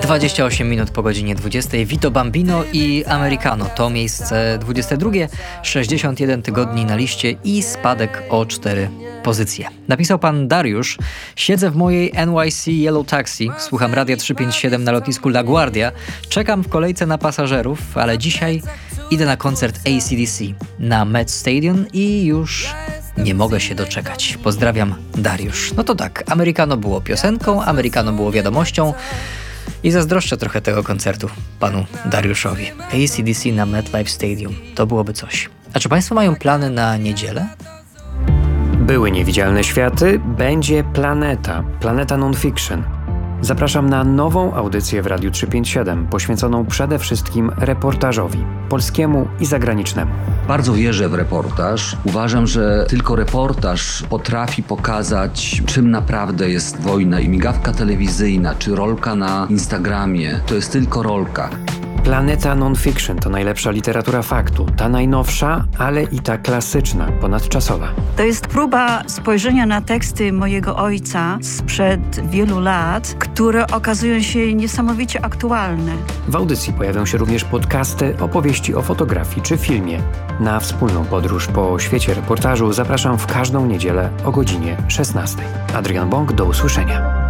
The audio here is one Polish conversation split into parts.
28 minut po godzinie 20. Vito Bambino i Americano to miejsce 22, 61 tygodni na liście i spadek o 4 pozycje. Napisał pan Dariusz: siedzę w mojej NYC Yellow Taxi, słucham Radia 357 na lotnisku LaGuardia, czekam w kolejce na pasażerów, ale dzisiaj idę na koncert AC/DC na Met Stadium i już nie mogę się doczekać. Pozdrawiam, Dariusz. No to tak, Americano było piosenką, Americano było wiadomością i zazdroszczę trochę tego koncertu panu Dariuszowi. AC/DC na MetLife Stadium. To byłoby coś. A czy państwo mają plany na niedzielę? Były niewidzialne światy, będzie Planeta Non-Fiction. Zapraszam na nową audycję w Radiu 357, poświęconą przede wszystkim reportażowi, polskiemu i zagranicznemu. Bardzo wierzę w reportaż. Uważam, że tylko reportaż potrafi pokazać, czym naprawdę jest wojna. I migawka telewizyjna, czy rolka na Instagramie, to jest tylko rolka. Planeta Non-Fiction to najlepsza literatura faktu, ta najnowsza, ale i ta klasyczna, ponadczasowa. To jest próba spojrzenia na teksty mojego ojca sprzed wielu lat, które okazują się niesamowicie aktualne. W audycji pojawią się również podcasty, opowieści o fotografii czy filmie. Na wspólną podróż po świecie reportażu zapraszam w każdą niedzielę o godzinie 16. Adrian Bąk, do usłyszenia.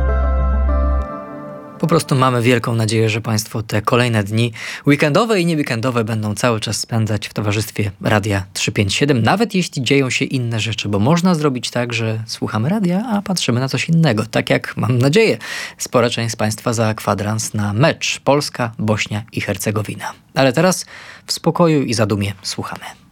Po prostu mamy wielką nadzieję, że państwo te kolejne dni weekendowe i nieweekendowe będą cały czas spędzać w towarzystwie Radia 357, nawet jeśli dzieją się inne rzeczy, bo można zrobić tak, że słuchamy radia, a patrzymy na coś innego. Tak jak, mam nadzieję, spora część z państwa za kwadrans na mecz Polska, Bośnia i Hercegowina. Ale teraz w spokoju i zadumie słuchamy.